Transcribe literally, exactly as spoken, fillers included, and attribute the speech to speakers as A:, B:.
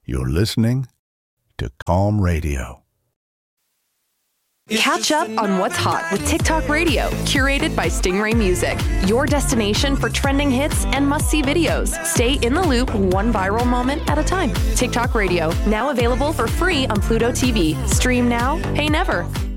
A: You're listening to Calm Radio.
B: Catch up on what's hot with TikTok Radio, curated by Stingray Music. Your destination for trending hits and must-see videos. Stay in the loop, one viral moment at a time. TikTok Radio, now available for free on Pluto T V. Stream now, pay never.